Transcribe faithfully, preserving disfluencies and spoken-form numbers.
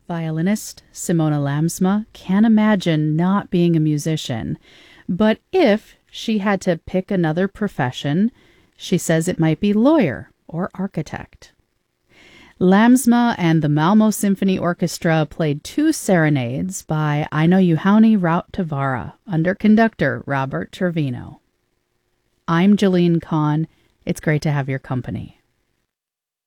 Violinist Simona Lamsma can't imagine not being a musician, but if she had to pick another profession, she says it might be lawyer or architect. Lamsma and the Malmo Symphony Orchestra played two serenades by Aino Juhani Rautavaara under conductor Robert Trevino. I'm Jillian Kahn. It's great to have your company.